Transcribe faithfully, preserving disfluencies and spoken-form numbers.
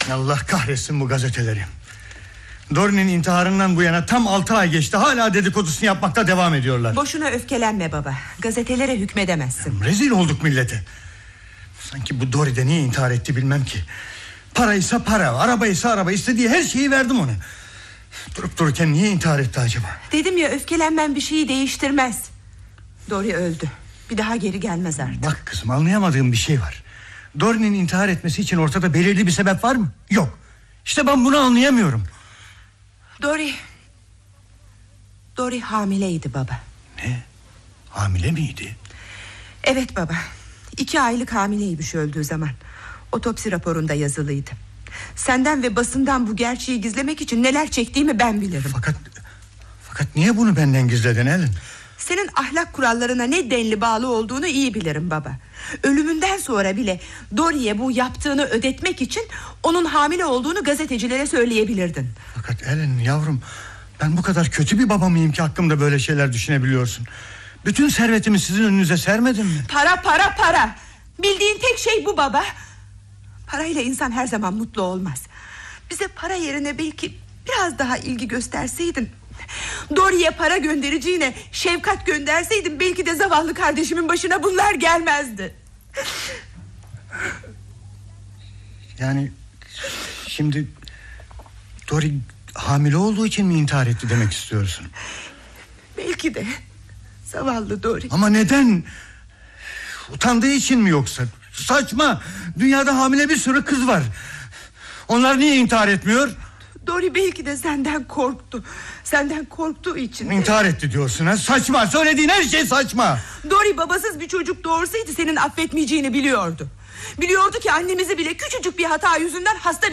Allah kahretsin bu gazeteleri. Dory'nin intiharından bu yana tam altı ay geçti. Hala dedikodusunu yapmakta devam ediyorlar. Boşuna öfkelenme baba. Gazetelere hükmedemezsin. Rezil olduk millete. Sanki bu Dory de niye intihar etti bilmem ki. Paraysa para, arabaysa araba, istediği her şeyi verdim ona. Durup dururken niye intihar etti acaba? Dedim ya, öfkelenmen bir şeyi değiştirmez. Dory öldü. Bir daha geri gelmez artık. Bak kızım, anlayamadığım bir şey var. Dory'nin intihar etmesi için ortada belirli bir sebep var mı? Yok. İşte ben bunu anlayamıyorum. Dory Dory hamileydi baba. Ne? Hamile miydi? Evet baba. İki aylık hamileymiş öldüğü zaman. Otopsi raporunda yazılıydı. Senden ve basından bu gerçeği gizlemek için neler çektiğimi ben bilirim. Fakat Fakat niye bunu benden gizledin Ellen? Senin ahlak kurallarına ne denli bağlı olduğunu iyi bilirim baba. Ölümünden sonra bile Dory'ye bu yaptığını ödetmek için onun hamile olduğunu gazetecilere söyleyebilirdin. Fakat Ellen yavrum, ben bu kadar kötü bir baba mıyım ki hakkımda böyle şeyler düşünebiliyorsun? Bütün servetimi sizin önünüze sermedim mi? Para para para. Bildiğin tek şey bu baba. Parayla insan her zaman mutlu olmaz. Bize para yerine belki biraz daha ilgi gösterseydin, Dory'ye para göndereceğine şefkat gönderseydin, belki de zavallı kardeşimin başına bunlar gelmezdi. Yani şimdi Dory hamile olduğu için mi intihar etti demek istiyorsun? Belki de. Zavallı Dory. Ama neden? Utandığı için mi yoksa? Saçma. Dünyada hamile bir sürü kız var. Onlar niye intihar etmiyor? Dory belki de senden korktu. Senden korktuğu için de... İntihar etti diyorsun ha? Saçma. Söylediğin her şey saçma. Dory babasız bir çocuk doğursaydı senin affetmeyeceğini biliyordu. Biliyordu ki annemizi bile küçücük bir hata yüzünden hasta